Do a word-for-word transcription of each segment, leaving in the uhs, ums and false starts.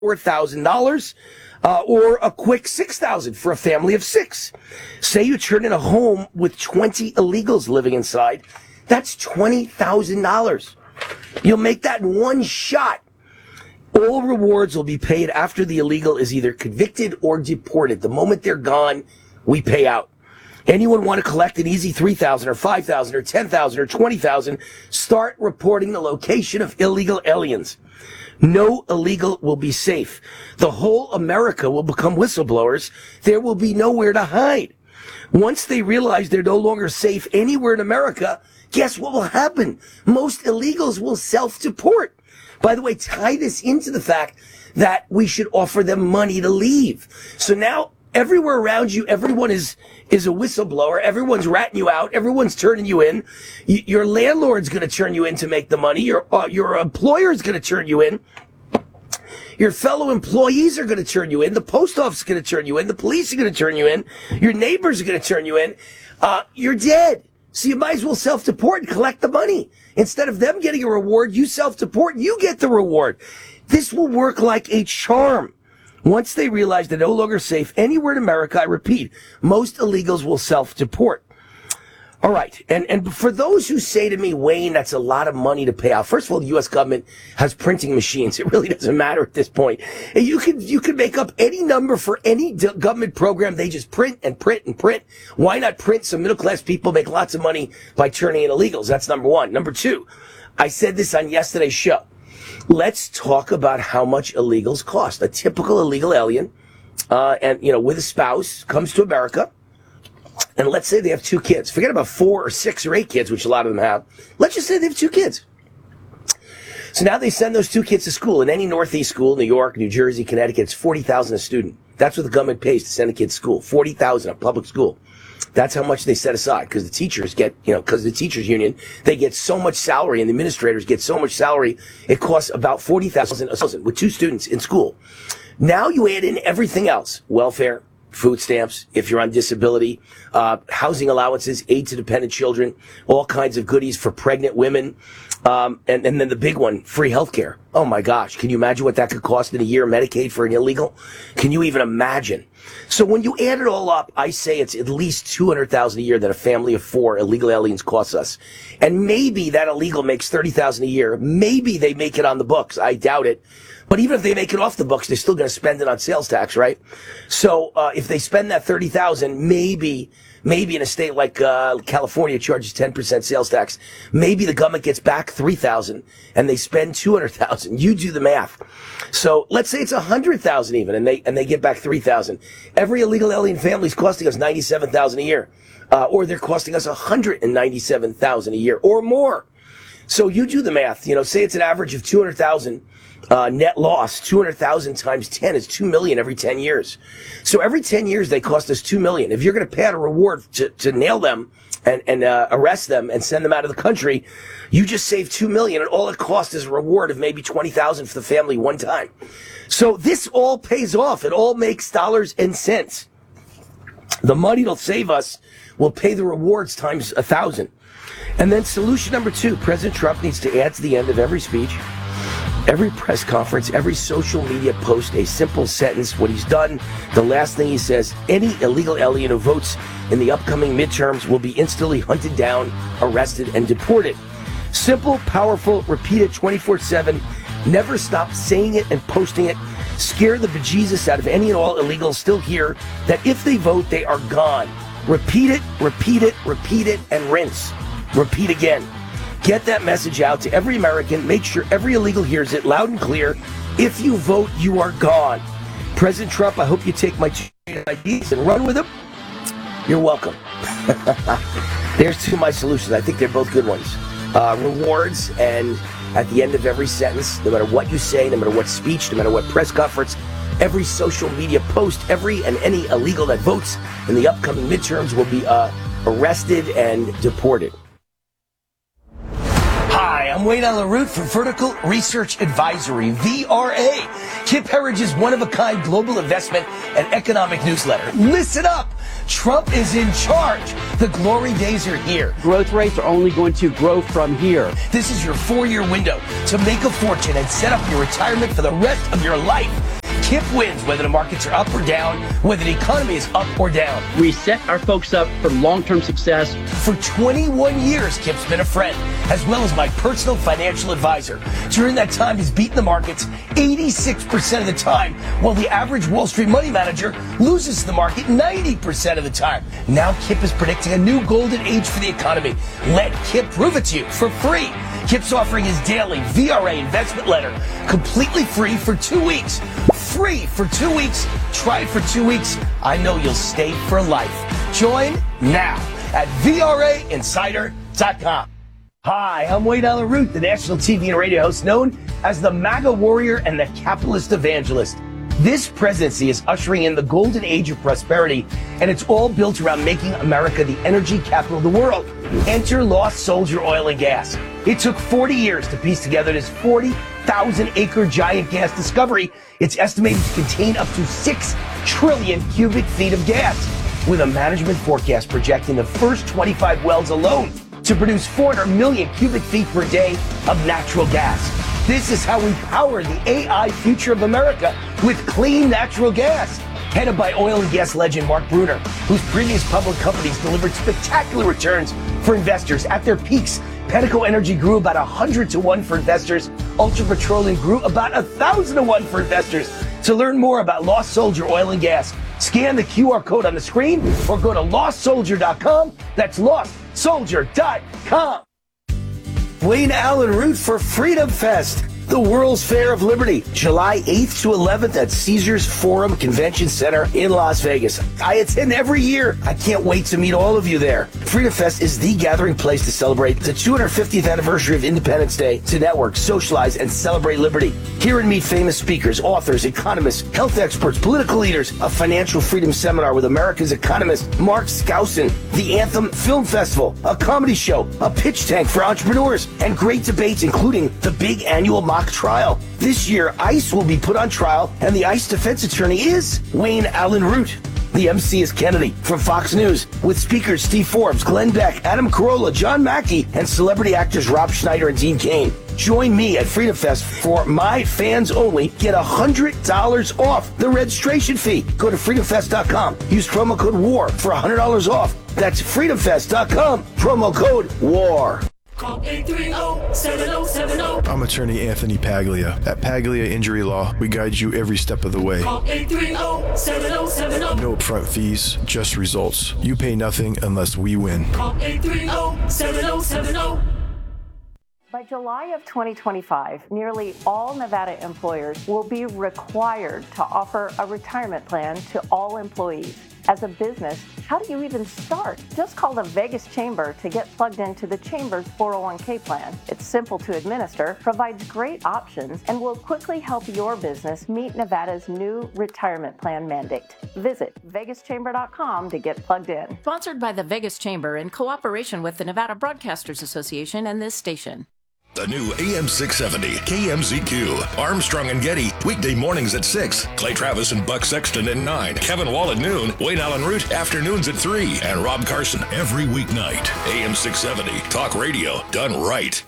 four thousand dollars uh, or a quick six thousand dollars for a family of six. Say you turn in a home with twenty illegals living inside. That's twenty thousand dollars. You'll make that in one shot. All rewards will be paid after the illegal is either convicted or deported. The moment they're gone, we pay out. Anyone want to collect an easy three thousand dollars or five thousand dollars or ten thousand dollars or twenty thousand dollars, start reporting the location of illegal aliens. No illegal will be safe. The whole America will become whistleblowers. There will be nowhere to hide. Once they realize they're no longer safe anywhere in America, guess what will happen? Most illegals will self-deport. By the way, tie this into the fact that we should offer them money to leave. So now everywhere around you, everyone is is a whistleblower. Everyone's ratting you out. Everyone's turning you in. Y- your landlord's going to turn you in to make the money. Your uh, your employer's going to turn you in. Your fellow employees are going to turn you in. The post office is going to turn you in. The police are going to turn you in. Your neighbors are going to turn you in. Uh, you're dead. So you might as well self-deport and collect the money. Instead of them getting a reward, you self-deport and you get the reward. This will work like a charm. Once they realize they're no longer safe anywhere in America, I repeat, most illegals will self-deport. All right. And, and for those who say to me, Wayne, that's a lot of money to pay out. First of all, the U S government has printing machines. It really doesn't matter at this point. And you can, you can make up any number for any d- government program. They just print and print and print. Why not print so middle class people make lots of money by turning in illegals? That's number one. Number two, I said this on yesterday's show. Let's talk about how much illegals cost. A typical illegal alien, uh, and, you know, with a spouse comes to America. And let's say they have two kids. Forget about four or six or eight kids, which a lot of them have. Let's just say they have two kids. So now they send those two kids to school. In any Northeast school, New York, New Jersey, Connecticut, it's forty thousand dollars a student. That's what the government pays to send a kid to school. forty thousand dollars a public school. That's how much they set aside because the teachers get, you know, because the teachers union, they get so much salary and the administrators get so much salary. It costs about forty thousand dollars with two students in school. Now you add in everything else, welfare, food stamps, if you're on disability, uh, housing allowances, aid to dependent children, all kinds of goodies for pregnant women. Um, and, and then the big one, free healthcare. Oh my gosh. Can you imagine what that could cost in a year, Medicaid for an illegal? Can you even imagine? So when you add it all up, I say it's at least two hundred thousand dollars a year that a family of four illegal aliens costs us. And maybe that illegal makes thirty thousand dollars a year. Maybe they make it on the books. I doubt it. But even if they make it off the books, they're still going to spend it on sales tax, right? So uh, if they spend that thirty thousand dollars, maybe maybe in a state like uh, California charges ten percent sales tax, maybe the government gets back three thousand dollars and they spend two hundred thousand dollars. You do the math. So let's say it's one hundred thousand dollars even and they and they get back three thousand dollars. Every illegal alien family is costing us ninety-seven thousand dollars a year. Uh, or they're costing us one hundred ninety-seven thousand dollars a year or more. So you do the math. You know, say it's an average of two hundred thousand dollars. Uh, net loss, two hundred thousand times ten is two million every ten years. So every ten years they cost us two million. If you're going to pay out a reward to, to nail them and, and uh, arrest them and send them out of the country, you just save two million and all it costs is a reward of maybe twenty thousand for the family one time. So this all pays off. It all makes dollars and cents. The money it'll save us will pay the rewards times a thousand. And then solution number two, President Trump needs to add to the end of every speech, every press conference, every social media post, a simple sentence. What he's done, the last thing he says, any illegal alien who votes in the upcoming midterms will be instantly hunted down, arrested, and deported. Simple, powerful, repeat it twenty-four seven. Never stop saying it and posting it. Scare the bejesus out of any and all illegals still here that if they vote, they are gone. Repeat it, repeat it, repeat it, and rinse. Repeat again. Get that message out to every American. Make sure every illegal hears it loud and clear. If you vote, you are gone. President Trump, I hope you take my ideas and run with them. You're welcome. There's two of my solutions. I think they're both good ones. Uh, rewards, and at the end of every sentence, no matter what you say, no matter what speech, no matter what press conference, every social media post, every and any illegal that votes in the upcoming midterms will be uh, arrested and deported. Hi, I'm Wayne Allen Root for Vertical Research Advisory, V R A, Kip Herriage's one-of-a-kind global investment and economic newsletter. Listen up! Trump is in charge. The glory days are here. Growth rates are only going to grow from here. This is your four-year window to make a fortune and set up your retirement for the rest of your life. Kip wins whether the markets are up or down, whether the economy is up or down. We set our folks up for long-term success. For twenty-one years, Kip's been a friend, as well as my personal financial advisor. During that time, he's beaten the markets eighty-six percent of the time, while the average Wall Street money manager loses the market ninety percent of the time. Now Kip is predicting a new golden age for the economy. Let Kip prove it to you for free. Kip's offering his daily V R A investment letter completely free for two weeks. Free for two weeks. Try it for two weeks. I know you'll stay for life. Join now at V R A insider dot com. Hi, I'm Wayne Allen Root, the national T V and radio host known as the MAGA warrior and the capitalist evangelist. This presidency is ushering in the golden age of prosperity, and it's all built around making America the energy capital of the world. Enter Lost Soldier Oil and Gas. It took forty years to piece together this forty thousand acre giant gas discovery. It's estimated to contain up to six trillion cubic feet of gas, with a management forecast projecting the first twenty-five wells alone to produce four hundred million cubic feet per day of natural gas. This is how we power the A I future of America with clean natural gas. Headed by oil and gas legend Mark Brunner, whose previous public companies delivered spectacular returns for investors at their peaks. Pedico Energy grew about one hundred to one for investors. Ultra Petroleum grew about one thousand to one for investors. To learn more about Lost Soldier Oil and Gas, scan the Q R code on the screen or go to lost soldier dot com. That's lost soldier dot com. Wayne Allen Root for Freedom Fest, the World's Fair of Liberty, July eighth to eleventh at Caesars Forum Convention Center in Las Vegas. I attend every year. I can't wait to meet all of you there. Freedom Fest is the gathering place to celebrate the two hundred fiftieth anniversary of Independence Day, to network, socialize, and celebrate liberty. Hear and meet famous speakers, authors, economists, health experts, political leaders, a financial freedom seminar with America's economist Mark Skousen, the Anthem Film Festival, a comedy show, a pitch tank for entrepreneurs, and great debates including the big annual mock trial. This year, ICE will be put on trial, and the ICE defense attorney is Wayne Allen Root. The M C is Kennedy from Fox News, with speakers Steve Forbes, Glenn Beck, Adam Carolla, John Mackey, and celebrity actors Rob Schneider and Dean Cain. Join me at Freedom Fest for my fans only. Get one hundred dollars off the registration fee. Go to freedom fest dot com. Use promo code WAR for one hundred dollars off. That's freedom fest dot com. Promo code WAR. Call eight three zero, seven zero seven zero. I'm attorney Anthony Paglia. At Paglia Injury Law, we guide you every step of the way. Call eight three zero, seven zero seven zero. No upfront fees, just results. You pay nothing unless we win. Call eight three zero, seven zero seven zero. By July of twenty twenty-five, nearly all Nevada employers will be required to offer a retirement plan to all employees. As a business, how do you even start? Just call the Vegas Chamber to get plugged into the Chamber's four oh one k plan. It's simple to administer, provides great options, and will quickly help your business meet Nevada's new retirement plan mandate. Visit vegas chamber dot com to get plugged in. Sponsored by the Vegas Chamber in cooperation with the Nevada Broadcasters Association and this station. The new A M six seventy K M Z Q. Armstrong and Getty, weekday mornings at six. Clay Travis and Buck Sexton at nine. Kevin Wall at noon. Wayne Allen Root, afternoons at three. And Rob Carson every weeknight. A M six seventy, talk radio done right.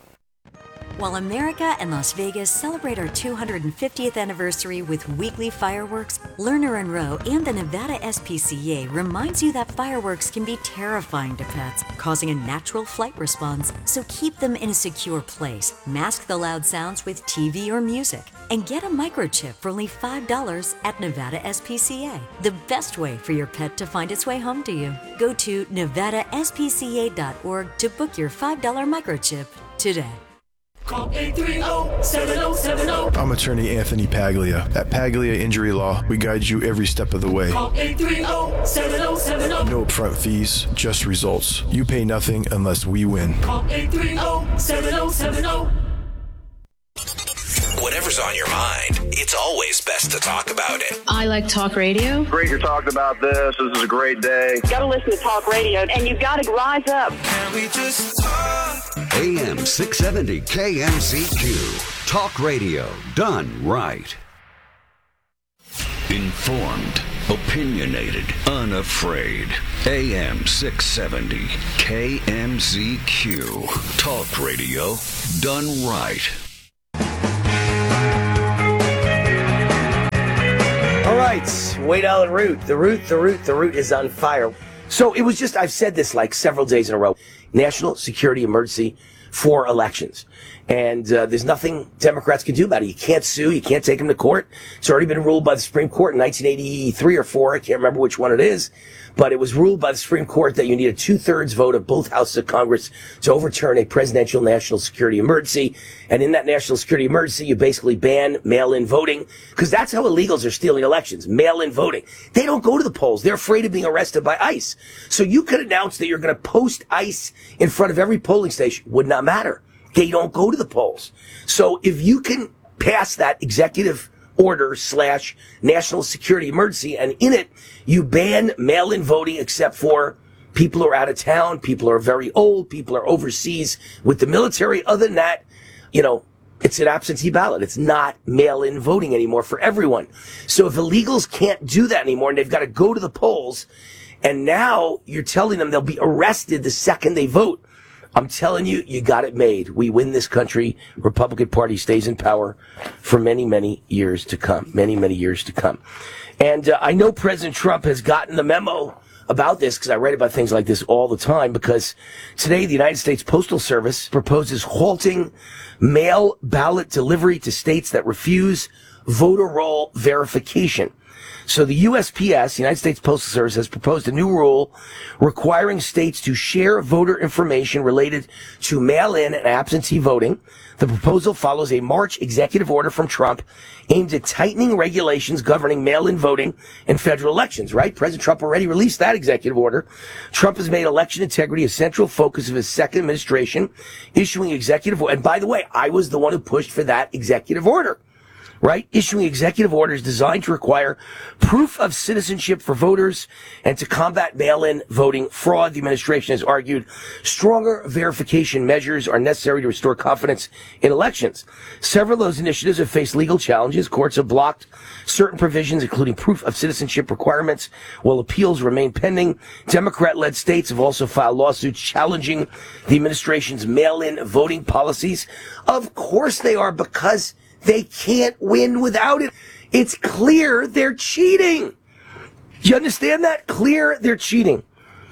While America and Las Vegas celebrate our two hundred fiftieth anniversary with weekly fireworks, Lerner and Rowe and the Nevada S P C A reminds you that fireworks can be terrifying to pets, causing a natural flight response, so keep them in a secure place. Mask the loud sounds with T V or music, and get a microchip for only five dollars at Nevada S P C A. The best way for your pet to find its way home to you. Go to nevada s p c a dot org to book your five dollar microchip today. Call eight three zero, seven zero seven zero. I'm attorney Anthony Paglia. At Paglia Injury Law, we guide you every step of the way. Call eight three zero, seven zero seven zero. No upfront fees, just results. You pay nothing unless we win. Call eight three zero, seven zero seven zero. Whatever's on your mind, it's always best to talk about it. I like talk radio. Great you're talking about this. This is a great day. You gotta listen to talk radio, and you gotta rise up. Can we just talk? A M six seventy K M Z Q. Talk radio done right. Informed, opinionated, unafraid. A M six seventy K M Z Q. Talk radio done right. All right, Wade Allen Root. The root, the root, the root is on fire. So it was just, I've said this like several days in a row. National security emergency for elections. And uh, there's nothing Democrats can do about it. You can't sue. You can't take them to court. It's already been ruled by the Supreme Court in nineteen eighty-three or four. I can't remember which one it is. But it was ruled by the Supreme Court that you need a two-thirds vote of both houses of Congress to overturn a presidential national security emergency. And in that national security emergency, you basically ban mail-in voting, because that's how illegals are stealing elections, mail-in voting. They don't go to the polls. They're afraid of being arrested by ICE. So you could announce that you're going to post ICE in front of every polling station. Would not matter. They don't go to the polls. So if you can pass that executive order slash national security emergency, and in it, you ban mail-in voting except for people who are out of town, people who are very old, people who are overseas with the military. Other than that, you know, it's an absentee ballot. It's not mail-in voting anymore for everyone. So if illegals can't do that anymore and they've got to go to the polls, and now you're telling them they'll be arrested the second they vote, I'm telling you, you got it made. We win this country. Republican Party stays in power for many, many years to come. Many, many years to come. And uh, I know President Trump has gotten the memo about this, because I write about things like this all the time, because today the United States Postal Service proposes halting mail ballot delivery to states that refuse voter roll verification. So the U S P S, United States Postal Service, has proposed a new rule requiring states to share voter information related to mail-in and absentee voting. The proposal follows a March executive order from Trump aimed at tightening regulations governing mail-in voting in federal elections, right? President Trump already released that executive order. Trump has made election integrity a central focus of his second administration, issuing executive, and by the way, I was the one who pushed for that executive order. Right? Issuing executive orders designed to require proof of citizenship for voters and to combat mail-in voting fraud. The administration has argued stronger verification measures are necessary to restore confidence in elections. Several of those initiatives have faced legal challenges. Courts have blocked certain provisions, including proof of citizenship requirements, while appeals remain pending. Democrat-led states have also filed lawsuits challenging the administration's mail-in voting policies. Of course they are, because they can't win without it. It's clear they're cheating. Do you understand that? Clear they're cheating.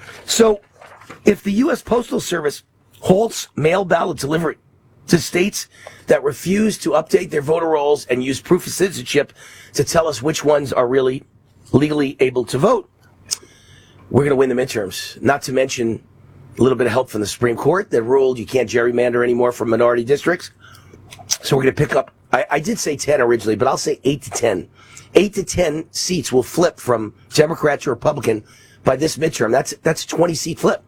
So if the U S Postal Service halts mail ballot delivery to states that refuse to update their voter rolls and use proof of citizenship to tell us which ones are really legally able to vote, we're going to win the midterms. Not to mention a little bit of help from the Supreme Court that ruled you can't gerrymander anymore from minority districts. So we're going to pick up, I, I did say ten originally, but I'll say eight to ten. Eight to ten seats will flip from Democrat to Republican by this midterm. That's, that's a twenty seat flip.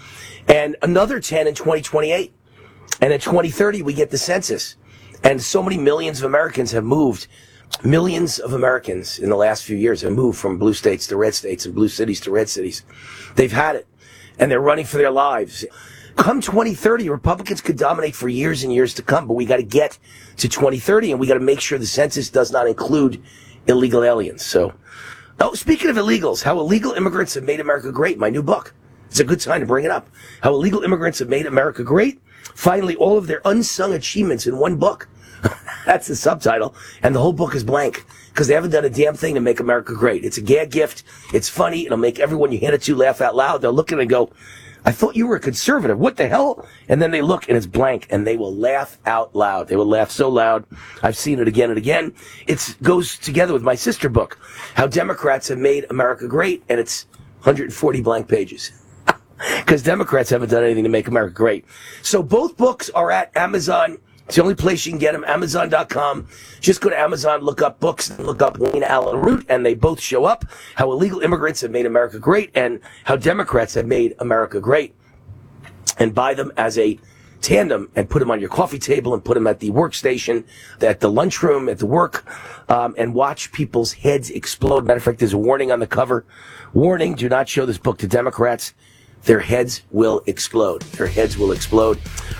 And another ten in twenty twenty-eight. And in twenty thirty, we get the census. And so many millions of Americans have moved. Millions of Americans in the last few years have moved from blue states to red states and blue cities to red cities. They've had it. And they're running for their lives. Come twenty thirty, Republicans could dominate for years and years to come, but we got to get to twenty thirty, and we got to make sure the census does not include illegal aliens. So, oh, speaking of illegals, how illegal immigrants have made America great, my new book. It's a good time to bring it up. How illegal immigrants have made America great. Finally, all of their unsung achievements in one book. That's the subtitle, and the whole book is blank because they haven't done a damn thing to make America great. It's a gag gift. It's funny. It'll make everyone you hand it to laugh out loud. They'll look at it and go, I thought you were a conservative. What the hell? And then they look and it's blank and they will laugh out loud. They will laugh so loud. I've seen it again and again. It goes together with my sister book, How Democrats Have Made America Great. And it's one hundred forty blank pages because Democrats haven't done anything to make America great. So both books are at Amazon. It's the only place you can get them, amazon dot com. Just go to Amazon, look up books, and look up Wayne Allen Root, and they both show up. How Illegal Immigrants Have Made America Great and How Democrats Have Made America Great. And buy them as a tandem and put them on your coffee table and put them at the workstation, at the lunchroom, at the work, um, and watch people's heads explode. Matter of fact, there's a warning on the cover. Warning, do not show this book to Democrats. Their heads will explode. Their heads will explode. All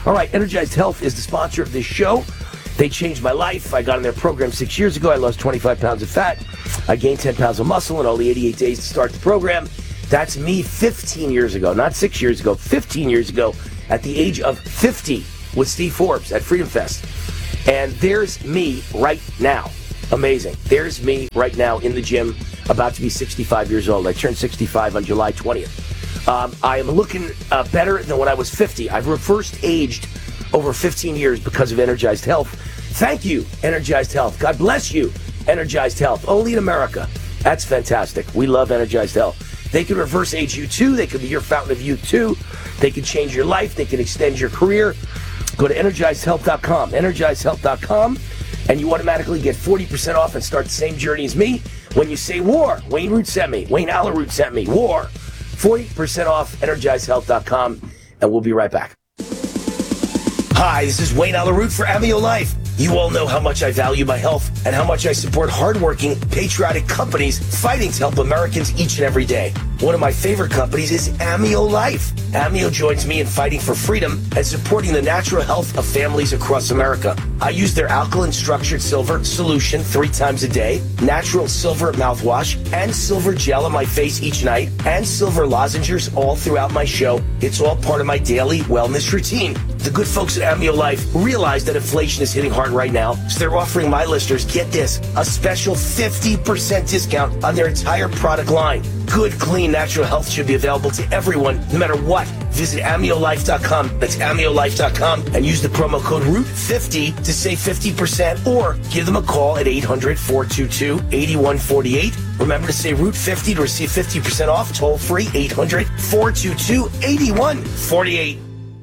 All right, Energized Health is the sponsor of this show. They changed my life. I got in their program six years ago. I lost twenty-five pounds of fat. I gained ten pounds of muscle in only eighty-eight days to start the program. That's me fifteen years ago, not six years ago, fifteen years ago, at the age of fifty with Steve Forbes at Freedom Fest. And there's me right now. Amazing. There's me right now in the gym, about to be sixty-five years old. I turned sixty-five on July twentieth. Um, I am looking uh, better than when I was fifty. I've reversed aged over fifteen years because of Energized Health. Thank you, Energized Health. God bless you, Energized Health. Only in America. That's fantastic. We love Energized Health. They can reverse age you too. They can be your fountain of youth too. They can change your life. They can extend your career. Go to energized health dot com, energized health dot com, and you automatically get forty percent off and start the same journey as me. When you say war, Wayne Root sent me, Wayne Allerroot sent me, war, forty percent off, energized health dot com, and we'll be right back. Hi, this is Wayne Allerroot for Amio Life. You all know how much I value my health and how much I support hardworking, patriotic companies fighting to help Americans each and every day. One of my favorite companies is Amio Life. Amio joins me in fighting for freedom and supporting the natural health of families across America. I use their alkaline structured silver solution three times a day, natural silver mouthwash, and silver gel on my face each night, and silver lozenges all throughout my show. It's all part of my daily wellness routine. The good folks at Amio Life realize that inflation is hitting hard right now, so they're offering my listeners, get this, a special fifty percent discount on their entire product line. Good, clean, natural health should be available to everyone, no matter what. Visit amio life dot com, that's amio life dot com, and use the promo code root fifty to save fifty percent, or give them a call at eight hundred, four two two, eight one four eight. Remember to say root fifty to receive fifty percent off, toll free, eight hundred, four two two, eight one four eight.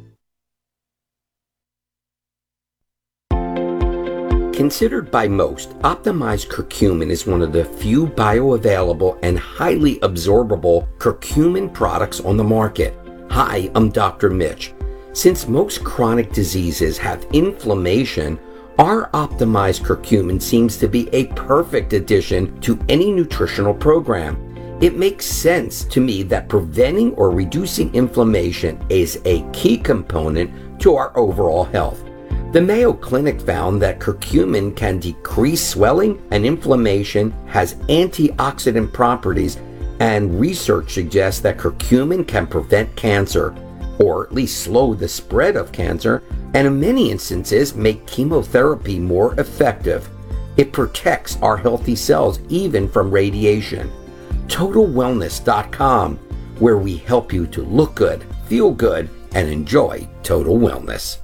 Considered by most, optimized curcumin is one of the few bioavailable and highly absorbable curcumin products on the market. Hi, I'm Doctor Mitch. Since most chronic diseases have inflammation, our optimized curcumin seems to be a perfect addition to any nutritional program. It makes sense to me that preventing or reducing inflammation is a key component to our overall health. The Mayo Clinic found that curcumin can decrease swelling and inflammation, has antioxidant properties, and research suggests that curcumin can prevent cancer, or at least slow the spread of cancer, and in many instances make chemotherapy more effective. It protects our healthy cells even from radiation. total wellness dot com, where we help you to look good, feel good, and enjoy total wellness.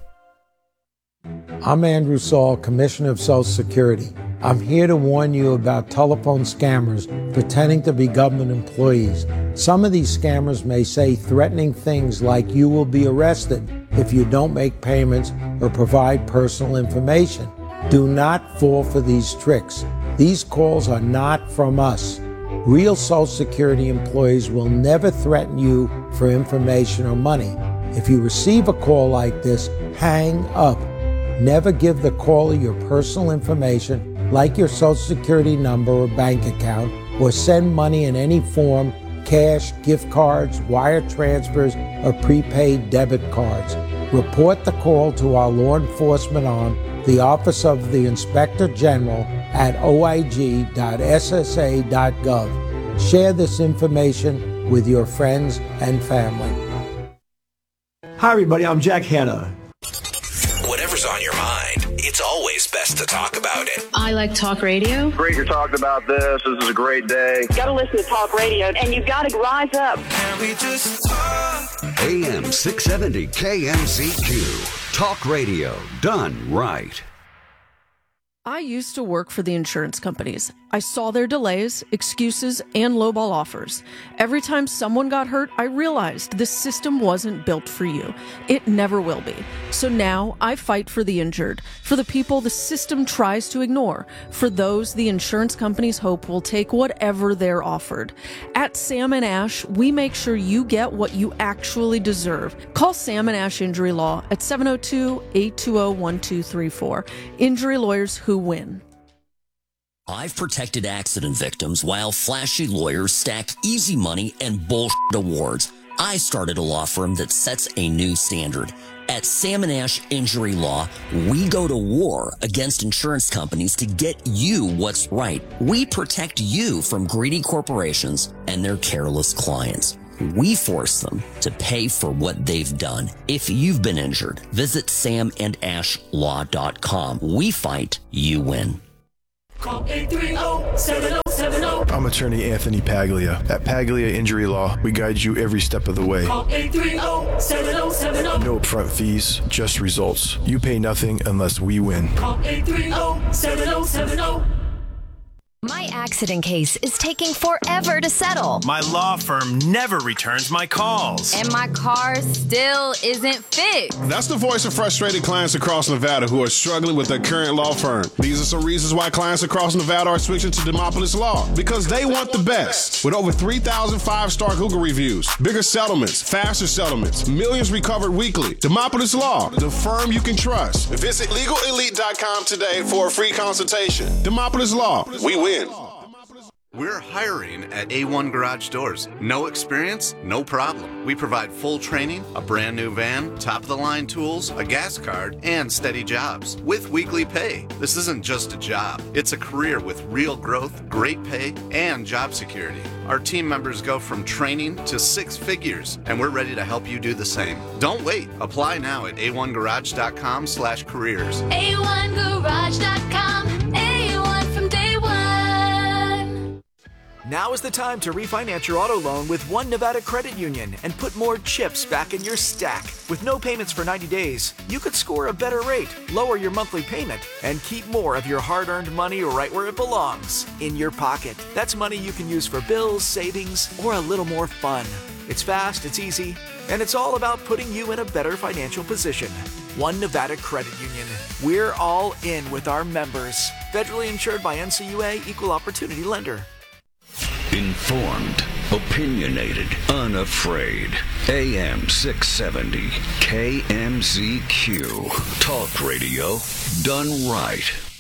I'm Andrew Saul, Commissioner of Social Security. I'm here to warn you about telephone scammers pretending to be government employees. Some of these scammers may say threatening things like you will be arrested if you don't make payments or provide personal information. Do not fall for these tricks. These calls are not from us. Real Social Security employees will never threaten you for information or money. If you receive a call like this, hang up. Never give the caller your personal information, like your Social Security number or bank account, or send money in any form, cash, gift cards, wire transfers, or prepaid debit cards. Report the call to our law enforcement arm, the Office of the Inspector General, at o i g dot s s a dot gov. Share this information with your friends and family. Hi, everybody. I'm Jack Hanna. Whatever's on your mind, it's always best to talk about it. I like talk radio. Great you're talking about this. This is a great day. You gotta listen to talk radio, and you've got to rise up. Can we just talk? A M six seventy K M Z Q. Talk radio done right. I used to work for the insurance companies. I saw their delays, excuses, and lowball offers. Every time someone got hurt, I realized this system wasn't built for you. It never will be. So now I fight for the injured, for the people the system tries to ignore, for those the insurance companies hope will take whatever they're offered. At Sam and Ash, we make sure you get what you actually deserve. Call Sam and Ash Injury Law at seven oh two, eight two oh, one two three four. Injury lawyers who win. I've protected accident victims while flashy lawyers stack easy money and bullshit awards. I started a law firm that sets a new standard. At Sam and Ash Injury Law, we go to war against insurance companies to get you what's right. We protect you from greedy corporations and their careless clients. We force them to pay for what they've done. If you've been injured, visit sam and ash law dot com. We fight, you win. Call eight three zero, seven zero seven zero. I'm attorney Anthony Paglia. At Paglia Injury Law, we guide you every step of the way. Call eight three zero, seven zero seven zero. No upfront fees, just results. You pay nothing unless we win. Call eight three zero, seven zero seven zero. My accident case is taking forever to settle. My law firm never returns my calls. And my car still isn't fixed. That's the voice of frustrated clients across Nevada who are struggling with their current law firm. These are some reasons why clients across Nevada are switching to Demopolis Law. Because they want the best. With over three thousand five-star Google reviews, bigger settlements, faster settlements, millions recovered weekly. Demopolis Law, the firm you can trust. Visit legal elite dot com today for a free consultation. Demopolis Law, we win. We're hiring at A one Garage Doors. No experience? No problem. We provide full training, a brand new van, top-of-the-line tools, a gas card, and steady jobs with weekly pay. This isn't just a job. It's a career with real growth, great pay, and job security. Our team members go from training to six figures, and we're ready to help you do the same. Don't wait. Apply now at a one garage dot com slash careers. A one garage dot com. A one from day one. Now is the time to refinance your auto loan with One Nevada Credit Union and put more chips back in your stack. With no payments for ninety days, you could score a better rate, lower your monthly payment, and keep more of your hard-earned money right where it belongs, in your pocket. That's money you can use for bills, savings, or a little more fun. It's fast, it's easy, and it's all about putting you in a better financial position. One Nevada Credit Union. We're all in with our members. Federally insured by N C U A, Equal Opportunity Lender. Informed, opinionated, unafraid. A M six seventy, K M Z Q. Talk radio done right.